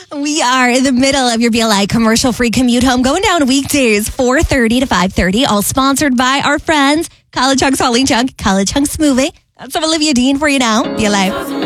We are in the middle of your BLI commercial-free commute home, going down weekdays, 4:30 to 5:30, all sponsored by our friends, College Hunks Hauling Junk, College Hunks Moving. That's some Olivia Dean for you now. BLI.